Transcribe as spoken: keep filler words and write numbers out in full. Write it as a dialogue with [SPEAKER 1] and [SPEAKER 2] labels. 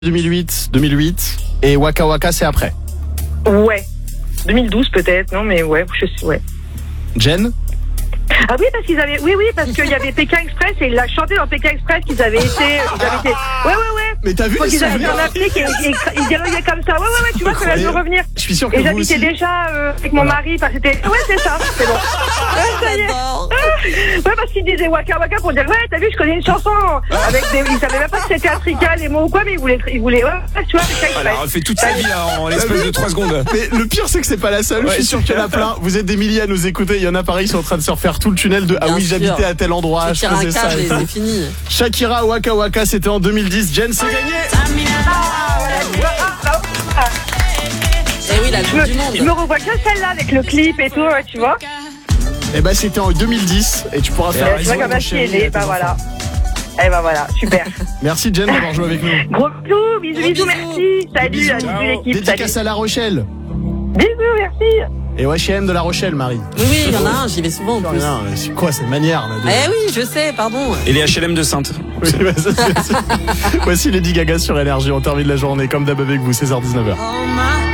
[SPEAKER 1] deux mille huit, deux mille huit et Waka Waka c'est après.
[SPEAKER 2] Ouais. deux mille douze peut-être, non mais ouais, je sais, ouais.
[SPEAKER 1] Jen?
[SPEAKER 2] Ah oui, parce qu'ils avaient, oui, oui, parce qu'il y avait Pékin Express et il a chanté dans Pékin Express qu'ils avaient été, ils avaient été, ouais, ouais, ouais.
[SPEAKER 1] Mais t'as vu
[SPEAKER 2] Quand
[SPEAKER 1] les
[SPEAKER 2] ils avaient été
[SPEAKER 1] souvenirs
[SPEAKER 2] en Afrique et, et, ils dialoguaient comme ça, ouais, ouais, ouais, tu vois, ça va me revenir.
[SPEAKER 1] Je suis sûr que
[SPEAKER 2] Et
[SPEAKER 1] vous
[SPEAKER 2] j'habitais
[SPEAKER 1] aussi.
[SPEAKER 2] déjà euh, avec mon mari, parce que c'était, ouais, c'est ça, c'est bon. Ouais, ça y est. Ouais, parce qu'ils disaient Waka Waka pour dire, ouais, t'as vu, je connais une chanson avec des, ils savaient même pas que c'était africain, les mots ou quoi, mais ils voulaient, ils voulaient, ouais, tu vois, Pékin Express.
[SPEAKER 3] Alors, elle fait toute sa vie là, en l'espace de trois secondes.
[SPEAKER 1] Mais le pire c'est que c'est pas la seule, je suis sûr qu'il y en a plein. Vous êtes des milliers à nous écouter, il y en a pareil, ils sont en train de se refaire tout le tunnel de ah
[SPEAKER 4] Bien
[SPEAKER 1] oui,
[SPEAKER 4] sûr.
[SPEAKER 1] j'habitais à tel endroit, je
[SPEAKER 4] Shakira
[SPEAKER 1] faisais ça.
[SPEAKER 4] câble
[SPEAKER 1] et
[SPEAKER 4] et
[SPEAKER 1] tout.
[SPEAKER 4] c'est fini.
[SPEAKER 1] Shakira Waka Waka c'était en deux mille dix, Jen c'est gagné.
[SPEAKER 4] Eh oui, la
[SPEAKER 2] Je
[SPEAKER 4] coupe
[SPEAKER 2] me,
[SPEAKER 4] du monde.
[SPEAKER 2] je me revois que celle-là avec le clip et tout, ouais, tu vois.
[SPEAKER 1] Et bah c'était en deux mille dix et tu pourras faire
[SPEAKER 2] Tu
[SPEAKER 1] raison
[SPEAKER 2] vois
[SPEAKER 1] à
[SPEAKER 2] comme
[SPEAKER 1] mon
[SPEAKER 2] ma
[SPEAKER 1] chéri
[SPEAKER 2] fille
[SPEAKER 1] et à
[SPEAKER 2] est,
[SPEAKER 1] tes
[SPEAKER 2] bah
[SPEAKER 1] enfants.
[SPEAKER 2] voilà. Eh ben voilà, super.
[SPEAKER 1] Merci Jen d'avoir joué avec nous.
[SPEAKER 2] Gros bisous, bisous,
[SPEAKER 4] Gros
[SPEAKER 2] bisous,
[SPEAKER 4] bisous.
[SPEAKER 2] merci. Salut
[SPEAKER 1] bisous.
[SPEAKER 2] à toute l'équipe,
[SPEAKER 1] Dédicace
[SPEAKER 2] salut.
[SPEAKER 1] à La Rochelle.
[SPEAKER 2] Bisous, merci.
[SPEAKER 1] Et ouais, chez M de La Rochelle, Marie.
[SPEAKER 4] Oui, oui, il y en a un, j'y vais souvent en plus.
[SPEAKER 1] Rien, mais c'est quoi cette manière là de...
[SPEAKER 4] Eh oui, je sais, pardon.
[SPEAKER 3] Et les H L M de Sainte.
[SPEAKER 1] Oui, bah, ça, c'est- c'est- Voici Lady Gaga sur Énergie. On termine la journée comme d'hab avec vous, seize heures dix-neuf heures.